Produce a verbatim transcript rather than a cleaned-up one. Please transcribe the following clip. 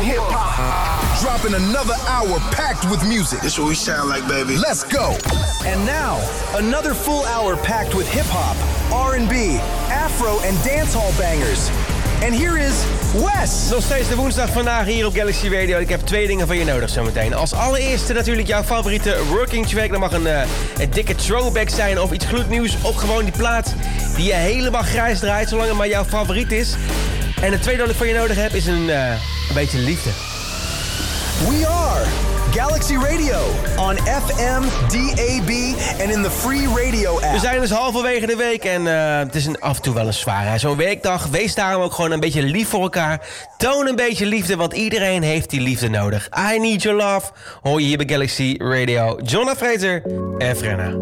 hip-hop. Dropping another hour packed with music. This what we sound like, baby. Let's go. And now, another full hour packed with hip-hop, R and B, afro en dancehall bangers. En here is Wes. Nog steeds de woensdag vandaag hier op Galaxy Radio. Ik heb twee dingen van je nodig zometeen. Als allereerste natuurlijk jouw favoriete working track. Dat mag een, uh, een dikke throwback zijn of iets gloednieuws. Of gewoon die plaat die je helemaal grijs draait, zolang het maar jouw favoriet is. En het tweede wat ik van je nodig heb is een, uh, een beetje liefde. We are Galaxy Radio on F M, D A B en in de free radio app. We zijn dus halverwege de week en uh, het is een, af en toe wel een zware. Zo'n weekdag, wees daarom ook gewoon een beetje lief voor elkaar. Toon een beetje liefde, want iedereen heeft die liefde nodig. I Need Your Love, hoor je hier bij Galaxy Radio. Jonna Fraser en Frenna.